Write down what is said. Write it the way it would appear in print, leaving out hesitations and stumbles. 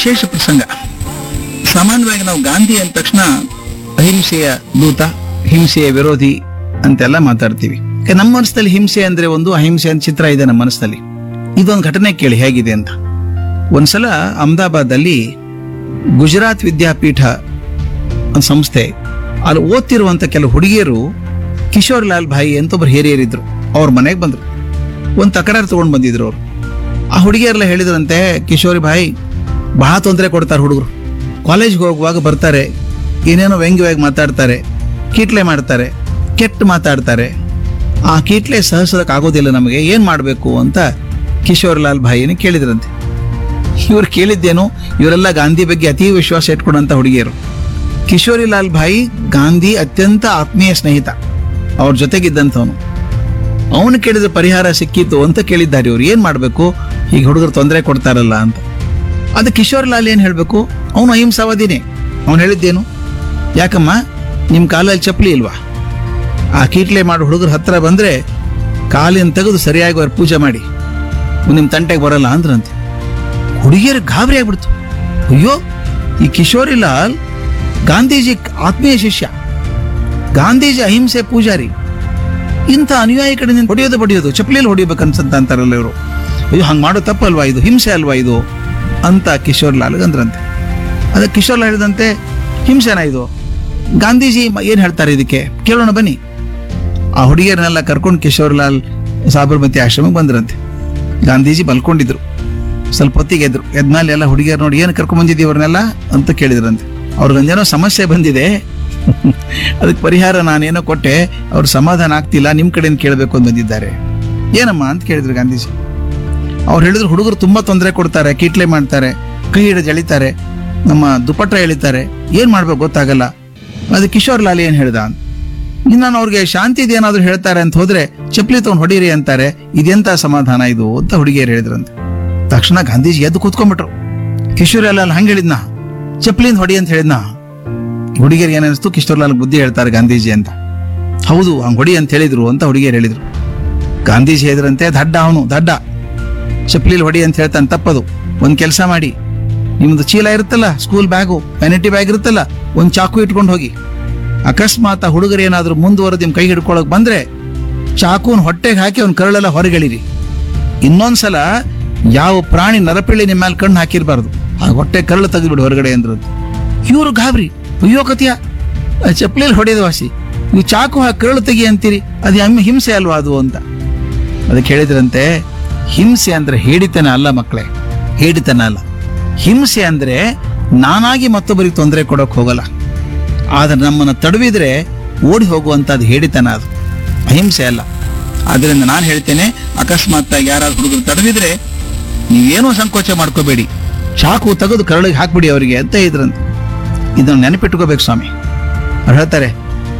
ವಿಶೇಷ ಪ್ರಸಂಗ. ಸಾಮಾನ್ಯವಾಗಿ ನಾವು ಗಾಂಧಿ ಅಂದ ತಕ್ಷಣ ಅಹಿಂಸೆಯ ದೂತ, ಹಿಂಸೆಯ ವಿರೋಧಿ ಅಂತೆಲ್ಲ ಮಾತಾಡ್ತೀವಿ. ನಮ್ಮ ಮನಸ್ಸಲ್ಲಿ ಹಿಂಸೆ ಅಂದ್ರೆ ಒಂದು, ಅಹಿಂಸೆ ಅಂತ ಚಿತ್ರ ಇದೆ ನಮ್ಮ ಮನಸ್ಸಲ್ಲಿ. ಇದೊಂದು ಘಟನೆ ಕೇಳಿ ಹೇಗಿದೆ ಅಂತ. ಒಂದ್ಸಲ ಅಹಮದಾಬಾದಲ್ಲಿ ಗುಜರಾತ್ ವಿದ್ಯಾಪೀಠ ಒಂದು ಸಂಸ್ಥೆ, ಅಲ್ಲಿ ಓದ್ತಿರುವಂತ ಕೆಲವು ಹುಡುಗಿಯರು ಕಿಶೋರ್ ಲಾಲ್ ಭಾಯಿ ಅಂತ ಒಬ್ರು ಹಿರಿಯರಿದ್ರು. ಅವ್ರ ಮನೆಗೆ ಬಂದ್ರು. ಒಂದು ತಕರಾರು ತಗೊಂಡು ಬಂದಿದ್ರು ಅವರು. ಆ ಹುಡುಗಿಯರೆಲ್ಲ ಹೇಳಿದ್ರಂತೆ, ಕಿಶೋರಿ ಭಾಯಿ ಬಹಳ ತೊಂದರೆ ಕೊಡ್ತಾರೆ ಹುಡುಗರು. ಕಾಲೇಜ್ಗೆ ಹೋಗುವಾಗ ಬರ್ತಾರೆ, ಏನೇನೋ ವ್ಯಂಗ್ಯವಾಗಿ ಮಾತಾಡ್ತಾರೆ, ಕೀಟ್ಲೆ ಮಾಡ್ತಾರೆ, ಕೆಟ್ಟ ಮಾತಾಡ್ತಾರೆ. ಆ ಕೀಟ್ಲೆ ಸಹಿಸೋದಕ್ಕಾಗೋದಿಲ್ಲ ನಮಗೆ, ಏನ್ ಮಾಡಬೇಕು ಅಂತ ಕಿಶೋರ್ ಲಾಲ್ ಭಾಯಿನ ಕೇಳಿದ್ರಂತೆ. ಇವ್ರು ಕೇಳಿದ್ದೇನು, ಇವರೆಲ್ಲ ಗಾಂಧಿ ಬಗ್ಗೆ ಅತೀ ವಿಶ್ವಾಸ ಇಟ್ಕೊಂಡಂತ ಹುಡುಗಿಯರು. ಕಿಶೋರಿ ಲಾಲ್ ಭಾಯಿ ಗಾಂಧಿ ಅತ್ಯಂತ ಆತ್ಮೀಯ ಸ್ನೇಹಿತ, ಅವ್ರ ಜೊತೆಗಿದ್ದಂಥವನು. ಅವನು ಕೇಳಿದ ಪರಿಹಾರ ಸಿಕ್ಕಿತು ಅಂತ ಕೇಳಿದ್ದಾರೆ ಇವ್ರು. ಏನ್ ಮಾಡ್ಬೇಕು, ಈಗ ಹುಡುಗರು ತೊಂದರೆ ಕೊಡ್ತಾರಲ್ಲ ಅಂತ. ಅದು ಕಿಶೋರ್ ಲಾಲ್ ಏನ್ ಹೇಳ್ಬೇಕು, ಅವನು ಅಹಿಂಸಾವಾದಿನೇ. ಅವನು ಹೇಳಿದ್ದೇನು, ಯಾಕಮ್ಮ ನಿಮ್ ಕಾಲಲ್ಲಿ ಚಪ್ಪಲಿ ಇಲ್ವಾ, ಆ ಕೀಟ್ಲೆ ಮಾಡೋ ಹುಡುಗರ ಹತ್ರ ಬಂದ್ರೆ ಕಾಲಿನ ತೆಗೆದು ಸರಿಯಾಗಿ ಅವ್ರ ಪೂಜೆ ಮಾಡಿ, ನಿಮ್ ತಂಟೆಗೆ ಬರಲ್ಲ ಅಂದ್ರಂತೆ. ಹುಡುಗಿಯರಿಗೆ ಗಾಬರಿ ಆಗ್ಬಿಡ್ತು. ಅಯ್ಯೋ, ಈ ಕಿಶೋರಿ ಲಾಲ್ ಗಾಂಧೀಜಿ ಆತ್ಮೀಯ ಶಿಷ್ಯ, ಗಾಂಧೀಜಿ ಅಹಿಂಸೆ ಪೂಜಾರಿ, ಇಂಥ ಅನುಯಾಯಿ ಕಡೆ ಹೊಡೆಯೋದು ಬಡಿಯೋದು, ಚಪ್ಪಲಿಯಲ್ಲಿ ಹೊಡಿಬೇಕನ್ಸಂತ ಅಂತಾರಲ್ಲ ಇವರು. ಅಯ್ಯೋ, ಹಂಗೆ ಮಾಡೋ ತಪ್ಪಲ್ವಾ ಇದು, ಹಿಂಸೆ ಅಲ್ವಾ ಇದು ಅಂತ ಕಿಶೋರ್ ಲಾಲ್ ಅಂದ್ರಂತೆ. ಅದಕ್ಕೆ ಕಿಶೋರ್ ಲಾಲ್ ಹೇಳಿದಂತೆ, ಹಿಂಸೆನಾ ಇದು, ಗಾಂಧೀಜಿ ಏನ್ ಹೇಳ್ತಾರೆ ಇದಕ್ಕೆ ಕೇಳೋಣ ಬನ್ನಿ. ಆ ಹುಡುಗಿಯರನ್ನೆಲ್ಲ ಕರ್ಕೊಂಡು ಕಿಶೋರ್ ಲಾಲ್ ಸಾಬರ್ಮತಿ ಆಶ್ರಮಕ್ಕೆ ಬಂದ್ರಂತೆ. ಗಾಂಧೀಜಿ ಮಲ್ಕೊಂಡಿದ್ರು. ಸ್ವಲ್ಪ ಹೊತ್ತಿಗೆ ಎದ್ರು. ಎದ್ಮೇಲೆ ಎಲ್ಲ ಹುಡುಗಿಯರು ನೋಡಿ, ಏನು ಕರ್ಕೊಂಡ್ ಬಂದಿದ್ದೀವಿ ಅವ್ರನ್ನೆಲ್ಲ ಅಂತ ಕೇಳಿದ್ರಂತೆ. ಅವ್ರಿಗೊಂದೇನೋ ಸಮಸ್ಯೆ ಬಂದಿದೆ, ಅದಕ್ಕೆ ಪರಿಹಾರ ನಾನೇನೋ ಕೊಟ್ಟೆ, ಅವ್ರ ಸಮಾಧಾನ ಆಗ್ತಿಲ್ಲ, ನಿಮ್ ಕಡೆಯಿಂದ ಕೇಳಬೇಕು ಅಂತ ಬಂದಿದ್ದಾರೆ. ಏನಮ್ಮ ಅಂತ ಕೇಳಿದ್ರು ಗಾಂಧೀಜಿ. ಅವ್ರು ಹೇಳಿದ್ರು, ಹುಡುಗರು ತುಂಬಾ ತೊಂದರೆ ಕೊಡ್ತಾರೆ, ಕೀಟ್ಲೆ ಮಾಡ್ತಾರೆ, ಕೈ ಹಿಡಿದು ಎಳಿತಾರೆ, ನಮ್ಮ ದುಪಟ್ಟ ಎಳಿತಾರೆ, ಏನ್ ಮಾಡ್ಬೇಕು ಗೊತ್ತಾಗಲ್ಲ. ಅದು ಕಿಶೋರ್ ಲಾಲ್ ಏನ್ ಹೇಳ್ದ, ನಾನು ಅವ್ರಿಗೆ ಶಾಂತಿ ಏನಾದ್ರು ಹೇಳ್ತಾರೆ ಅಂತ ಹೋದ್ರೆ ಚಪ್ಪಲಿ ತಗೊಂಡು ಹೊಡೀರಿ ಅಂತಾರೆ, ಇದೆಂತ ಸಮಾಧಾನ ಇದು ಅಂತ ಹುಡುಗಿಯರು ಹೇಳಿದ್ರಂತೆ. ತಕ್ಷಣ ಗಾಂಧೀಜಿ ಎದ್ದು ಕೂತ್ಕೊಂಡ್ಬಿಟ್ರು. ಕಿಶೋರ್ ಲಾಲ್ ಹಂಗ ಹೇಳಿದ್ನ, ಚಪ್ಪಲಿಂದ ಹೊಡಿ ಅಂತ ಹೇಳಿದ್ನ. ಹುಡುಗಿಯರು ಏನಿಸ್ತು, ಕಿಶೋರ್ ಲಾಲ್ ಬುದ್ಧಿ ಹೇಳ್ತಾರೆ ಗಾಂಧೀಜಿ ಅಂತ. ಹೌದು, ಹಂಗ್ ಹೊಡಿ ಅಂತ ಹೇಳಿದ್ರು ಅಂತ ಹುಡುಗಿಯರು ಹೇಳಿದ್ರು. ಗಾಂಧೀಜಿ ಹೇಳಿದ್ರಂತೆ, ದಡ್ಡ ಅವನು, ದಡ್ಡ, ಚಪ್ಪಲಿಲಿ ಹೊಡಿ ಅಂತ ಹೇಳ್ತಾನೆ, ತಪ್ಪದು. ಒಂದ್ ಕೆಲಸ ಮಾಡಿ, ನಿಮ್ದು ಚೀಲ ಇರುತ್ತಲ್ಲ, ಸ್ಕೂಲ್ ಬ್ಯಾಗು, ವ್ಯಾನಿಟಿ ಬ್ಯಾಗ್ ಇರುತ್ತಲ್ಲ, ಒಂದ್ ಚಾಕು ಇಟ್ಕೊಂಡು ಹೋಗಿ. ಅಕಸ್ಮಾತ್ ಆ ಹುಡುಗರು ಏನಾದ್ರು ಮುಂದುವರೆದು ನಿಮ್ ಕೈ ಹಿಡ್ಕೊಳಕ್ ಬಂದ್ರೆ ಚಾಕುನ್ ಹೊಟ್ಟೆಗೆ ಹಾಕಿ ಅವ್ನ ಕರಳೆಲ್ಲ ಹೊರಗೆಳಿರಿ. ಇನ್ನೊಂದ್ಸಲ ಯಾವ ಪ್ರಾಣಿ ನರಪಿಳ್ಳಿ ನಿಮ್ಮ ಮೇಲೆ ಕಣ್ಣು ಹಾಕಿರ್ಬಾರ್ದು, ಆ ಹೊಟ್ಟೆ ಕರಳು ತೆಗೆದ್ಬಿಡು ಹೊರಗಡೆ ಅಂದ್ರದ್ದು. ಇವರು ಗಾಬರಿ, ಅಯ್ಯೋ ಕತಿಯ, ಚಪ್ಪಲಿಯಲ್ಲಿ ಹೊಡೆಯೋದು ವಾಸಿ, ನೀವು ಚಾಕು ಹಾಕಿ ಕರಳು ತೆಗಿ ಅಂತೀರಿ, ಅದು ಹಿಂಸೆ ಅಲ್ವಾ ಅದು ಅಂತ. ಅದಕ್ಕೆ ಹೇಳಿದ್ರಂತೆ, ಹಿಂಸೆ ಅಂದ್ರೆ ಹೇಡಿತನ ಅಲ್ಲ ಮಕ್ಕಳೇ, ಹೇಡಿತನ ಅಲ್ಲ. ಹಿಂಸೆ ಅಂದ್ರೆ ನಾನಾಗಿ ಮತ್ತೊಬ್ಬರಿಗೆ ತೊಂದರೆ ಕೊಡೋಕೆ ಹೋಗಲ್ಲ, ಆದ್ರೆ ನಮ್ಮನ್ನು ತಡವಿದ್ರೆ ಓಡಿ ಹೋಗುವಂತದ್ದು ಹೇಡಿತನ, ಅದು ಅಹಿಂಸೆ ಅಲ್ಲ. ಆದ್ರಿಂದ ನಾನು ಹೇಳ್ತೇನೆ, ಅಕಸ್ಮಾತ್ ಯಾರಾದ್ರೂ ಹುಡುಗರು ತಡವಿದ್ರೆ ನೀವೇನೋ ಸಂಕೋಚ ಮಾಡ್ಕೋಬೇಡಿ, ಚಾಕು ತೆಗೆದು ಕರಳಿಗೆ ಹಾಕ್ಬಿಡಿ ಅವರಿಗೆ ಅಂತ ಇದ್ರಂತೆ. ಇದನ್ನು ನೆನಪಿಟ್ಕೋಬೇಕು ಸ್ವಾಮಿ. ಅವ್ರು ಹೇಳ್ತಾರೆ,